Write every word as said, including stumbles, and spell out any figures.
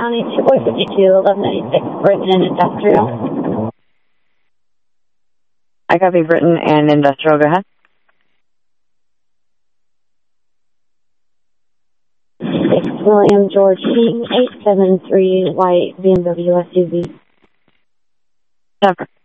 County, two four five two, eleven ninety-six, Britain and Industrial. I copy Britain and Industrial. Go ahead. six William George King, eight seven three, white B M W S U V. Never.